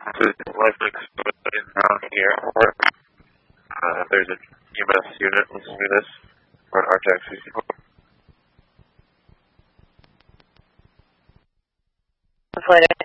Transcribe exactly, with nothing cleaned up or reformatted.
This is Lifelink in town here. Uh, if there's an E M S unit listening to this, or an R T X sixty-four. Flight